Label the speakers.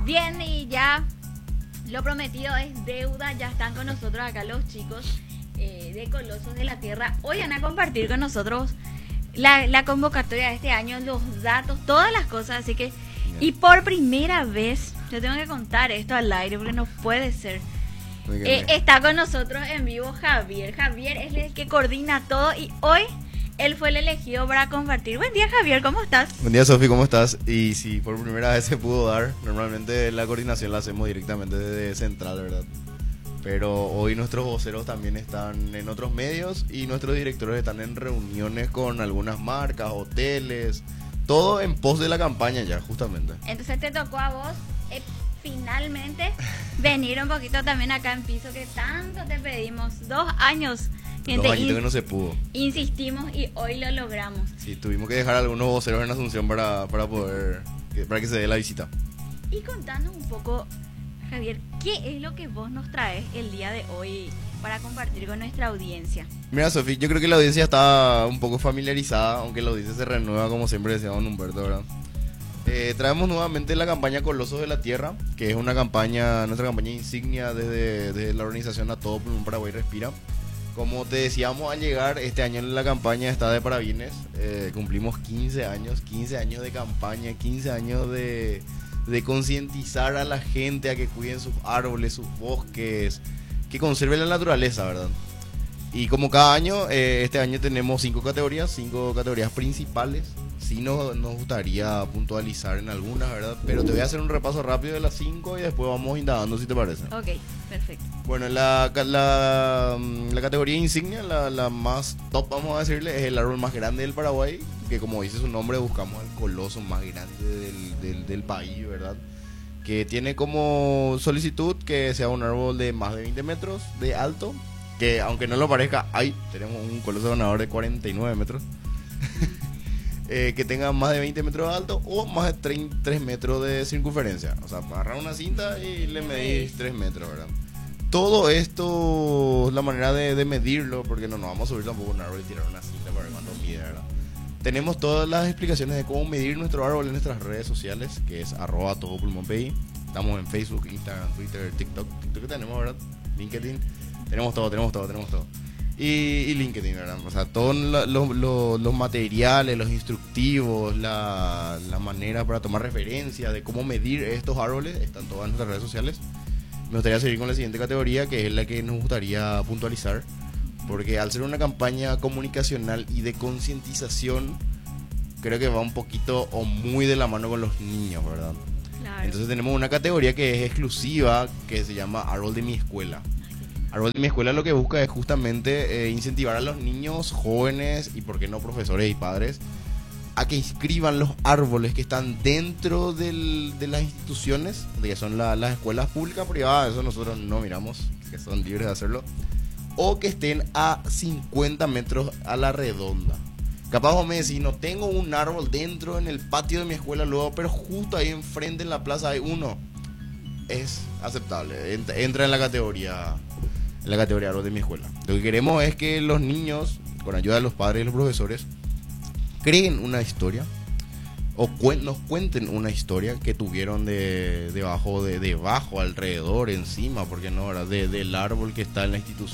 Speaker 1: Bien, y ya lo prometido es deuda. Ya están con nosotros acá los chicos de Colosos de la Tierra. Hoy van a compartir con nosotros la convocatoria de este año, los datos, todas las cosas. Así que, y por primera vez, yo tengo que contar esto al aire porque no puede ser. Está con nosotros en vivo Javier. Javier es el que coordina todo y hoy él fue el elegido para compartir. Buen día, Javier, ¿cómo estás?
Speaker 2: Buen día, Sofi, ¿cómo estás? Y si por primera vez se pudo dar, normalmente la coordinación la hacemos directamente desde Central, ¿verdad? Pero hoy nuestros voceros también están en otros medios y nuestros directores están en reuniones con algunas marcas, hoteles, todo en pos de la campaña ya, justamente.
Speaker 1: Entonces te tocó a vos finalmente venir un poquito también acá en piso, que tanto te pedimos, 2 años.
Speaker 2: 2 añitos que no se pudo.
Speaker 1: Insistimos y hoy lo logramos.
Speaker 2: Sí, tuvimos que dejar algunos voceros en Asunción para que se dé la visita.
Speaker 1: Y contanos un poco, Javier, ¿qué es lo que vos nos traes el día de hoy para compartir con nuestra audiencia?
Speaker 2: Mira, Sofi, yo creo que la audiencia está un poco familiarizada, aunque la audiencia se renueva, como siempre decía don Humberto, ¿verdad? Traemos nuevamente la campaña Colosos de la Tierra, que es una campaña, nuestra campaña insignia desde la organización A Todo Pulmón Paraguay Respira. Como te decíamos al llegar, este año la campaña está de parabienes. Cumplimos 15 años de campaña, 15 años de concientizar a la gente a que cuiden sus árboles, sus bosques, que conserven la naturaleza, ¿verdad? Y como cada año, este año tenemos 5 categorías principales. Sí nos gustaría puntualizar en algunas, ¿verdad? Pero te voy a hacer un repaso rápido de las 5 y después vamos indagando, si te parece.
Speaker 1: Ok, perfecto.
Speaker 2: Bueno, la categoría insignia, la más top, vamos a decirle, es el árbol más grande del Paraguay, que como dice su nombre, buscamos al coloso más grande del país, ¿verdad? Que tiene como solicitud que sea un árbol de más de 20 metros de alto, que aunque no lo parezca, tenemos un coloso ganador de 49 metros. Que tenga más de 20 metros de alto o más de 3 metros de circunferencia. O sea, agarrar una cinta y le medís 3 metros, ¿verdad? Todo esto, la manera de medirlo, porque no nos vamos a subir tampoco un árbol y tirar una cinta para ver cuánto mide, ¿verdad? Tenemos todas las explicaciones de cómo medir nuestro árbol en nuestras redes sociales, que es @todopulmonpi. Estamos en Facebook, Instagram, Twitter, TikTok tenemos, ¿verdad? LinkedIn. Tenemos todo. Y LinkedIn, ¿verdad? O sea, todos los materiales, los instructivos, la manera para tomar referencia de cómo medir estos árboles están todas en nuestras redes sociales. Me gustaría seguir con la siguiente categoría, que es la que nos gustaría puntualizar, porque al ser una campaña comunicacional y de concientización, creo que va un poquito o muy de la mano con los niños, ¿verdad?
Speaker 1: Claro.
Speaker 2: Entonces tenemos una categoría que es exclusiva, que se llama Árbol de mi Escuela. Árbol de mi Escuela lo que busca es justamente incentivar a los niños, jóvenes y por qué no profesores y padres a que inscriban los árboles que están dentro de las instituciones, que son las escuelas públicas, privadas, eso nosotros no miramos, que son libres de hacerlo, o que estén a 50 metros a la redonda. Capaz vos me decís, no tengo un árbol dentro en el patio de mi escuela luego, pero justo ahí enfrente en la plaza hay uno. Es aceptable, entra en la categoría árbol de mi escuela. Lo que queremos es que los niños, con ayuda de los padres y los profesores, creen una historia o nos cuenten una historia que tuvieron debajo, alrededor, encima, porque no, ¿verdad? Del árbol que está en la institución.